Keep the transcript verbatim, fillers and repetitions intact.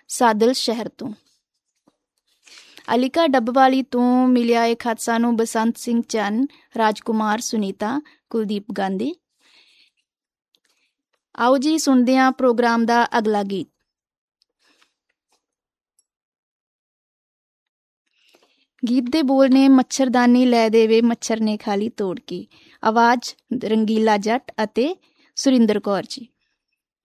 ਸਾਦਲ ਸ਼ਹਿਰ ਤੋਂ। ਅਲੀਕਾ ਡੱਬਵਾਲੀ ਤੋਂ ਮਿਲਿਆ ਇਹ ਖਤ ਸਾਨੂੰ ਬਸੰਤ ਸਿੰਘ ਚੰਨ, ਰਾਜਕੁਮਾਰ, ਸੁਨੀਤਾ, ਕੁਲਦੀਪ ਗਾਂਧੀ। ਆਓ ਜੀ ਸੁਣਦੇ ਹਾਂ ਪ੍ਰੋਗਰਾਮ ਦਾ ਅਗਲਾ ਗੀਤ। ਗੀਤ ਦੇ ਬੋਲ ਨੇ ਮੱਛਰਦਾਨੀ ਲੈ ਦੇਵੇ ਮੱਛਰ ਨੇ ਖਾਲੀ ਤੋੜ ਕੇ। ਆਵਾਜ਼ ਰੰਗੀਲਾ ਜੱਟ ਅਤੇ ਸੁਰਿੰਦਰ ਕੌਰ ਜੀ।